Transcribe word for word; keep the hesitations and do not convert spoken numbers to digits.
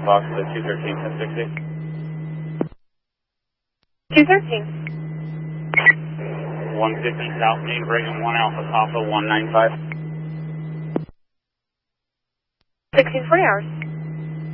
Fox to two thirteen, ten sixty. two thirteen. one fifty South Main, Brigham one Alpha Papa one nine five. sixteen forty hours.